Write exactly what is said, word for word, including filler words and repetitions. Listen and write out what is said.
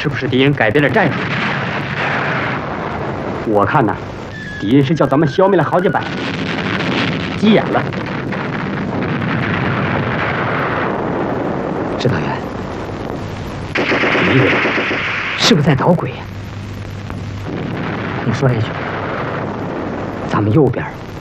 是不是敌人改变了战术？我看呐，敌人是叫咱们消灭了好几百，急眼了。 指导员，敌人是不是在捣鬼呀？你说一句， 咱们右边